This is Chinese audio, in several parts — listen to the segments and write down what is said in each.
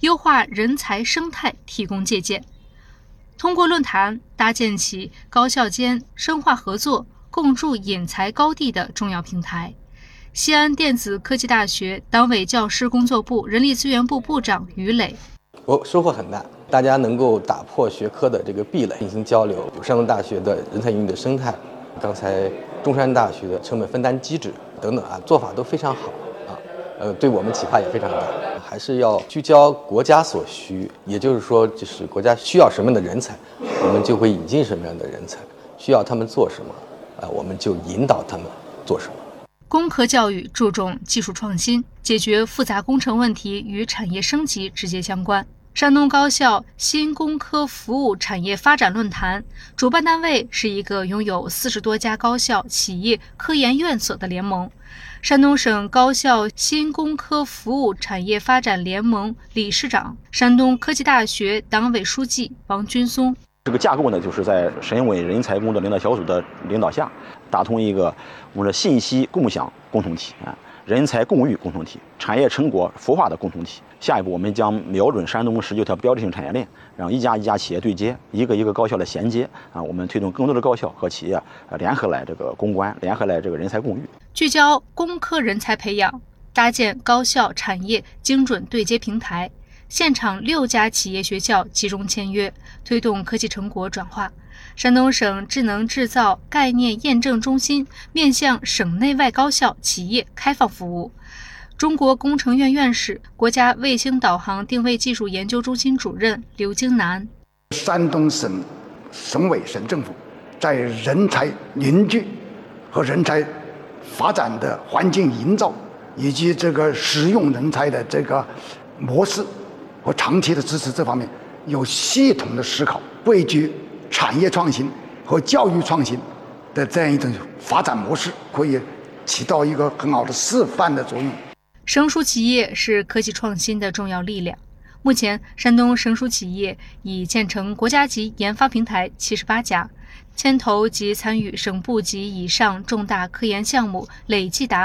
优化人才生态提供借鉴。通过论坛搭建起高校间深化合作、共筑引才高地的重要平台。西安电子科技大学党委教师工作部人力资源部部长于磊： 收获很大，大家能够打破学科的这个壁垒，进行交流。有山东大学的人才引领的生态，刚才中山大学的成本分担机制等等做法都非常好对我们启发也非常大。还是要聚焦国家所需，也就是说，就是国家需要什么样的人才，我们就会引进什么样的人才；需要他们做什么，我们就引导他们做什么。 工科教育注重技术创新，解决复杂工程问题与产业升级直接相关。山东高校新工科服务产业发展论坛主办单位是一个拥有40多家高校、企业、科研院所的联盟。山东省高校新工科服务产业发展联盟理事长、山东科技大学党委书记王军松： 这个架构呢，就是在省委人才工作领导小组的领导下，打通一个我们的信息共享共同体人才共育共同体、产业成果孵化的共同体。下一步，我们将瞄准山东19条标志性产业链，让一家一家企业对接，一个一个高校的衔接我们推动更多的高校和企业联合来这个攻关，联合来这个人才共育。 聚焦工科人才培养，搭建高校产业精准对接平台。现场6家企业学校集中签约，推动科技成果转化。山东省智能制造概念验证中心面向省内外高校企业开放服务。中国工程院院士、国家卫星导航定位技术研究中心主任刘京南： 山东省省委省政府在人才凝聚和人才发展的环境营造，以及这个实用人才的这个模式和长期的支持这方面有系统的思考，汇聚产业创新和教育创新的这样一种发展模式，可以起到一个很好的示范的作用。 省属企业是科技创新的重要力量。目前，山东省属企业已建成国家级研发平台78家，牵头及参与省部级以上重大科研项目累计达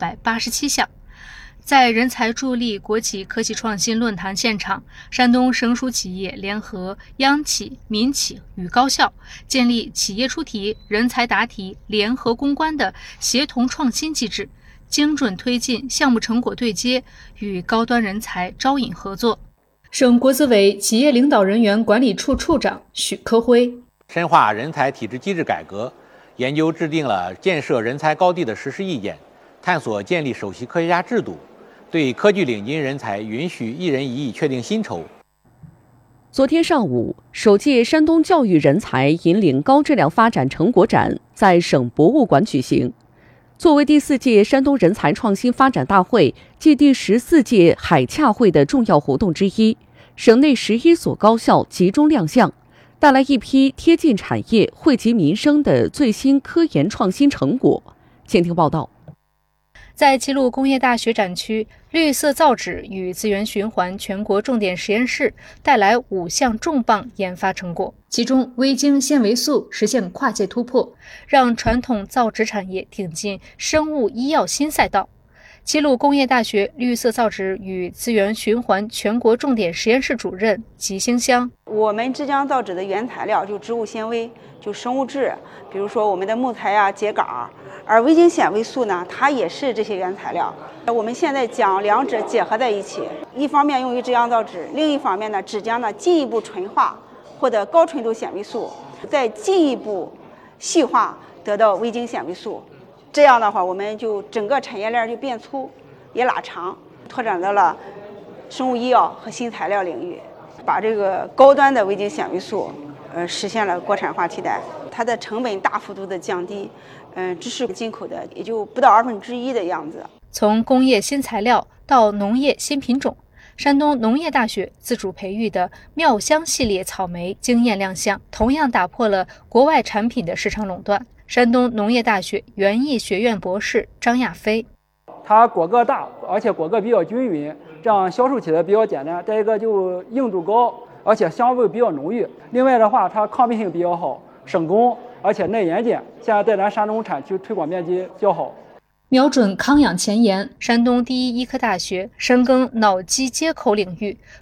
487项。在人才助力国企科技创新论坛现场，山东省属企业联合央企、民企与高校，建立企业出题、人才答题、联合攻关的协同创新机制，精准推进项目成果对接与高端人才招引合作。省国资委企业领导人员管理处处长许科辉： 深化人才体制机制改革，研究制定了建设人才高地的实施意见，探索建立首席科学家制度，对科技领军人才允许1人1亿确定薪酬。 昨天上午，首届山东教育人才引领高质量发展成果展在省博物馆举行。作为第4届山东人才创新发展大会暨第14届海洽会的重要活动之一，省内11所高校集中亮相，带来一批贴近产业、惠及民生的最新科研创新成果。请听报道。 在齐鲁工业大学展区，绿色造纸与资源循环全国重点实验室带来5项重磅研发成果，其中微晶纤维素实现跨界突破，让传统造纸产业挺进生物医药新赛道。齐鲁工业大学绿色造纸与资源循环全国重点实验室主任吉兴香： 我们制浆造纸的原材料就植物纤维，就生物质，比如说我们的木材秸秆，而微晶纤维素呢，它也是这些原材料。我们现在将两者结合在一起，一方面用于制浆造纸，另一方面呢，纸浆呢进一步纯化，获得高纯度纤维素，再进一步细化，得到微晶纤维素。这样的话，我们就整个产业链就变粗也拉长，拓展到了生物医药和新材料领域，把这个高端的微晶纤维素实现了国产化替代，它的成本大幅度的降低，只是进口的也就不到1/2的样子。 从工业新材料到农业新品种，山东农业大学自主培育的妙香系列草莓惊艳亮相，同样打破了国外产品的市场垄断。山东农业大学园艺学院博士张亚飞： 它果个大，而且果个比较均匀，这样销售起来比较简单。再一个就硬度高，而且香味比较浓郁。另外的话，它抗病性比较好，省工，而且耐盐碱。现在在咱山东产区推广面积较好。 瞄准康养前沿，山东第一医科大学深耕脑机接口领域，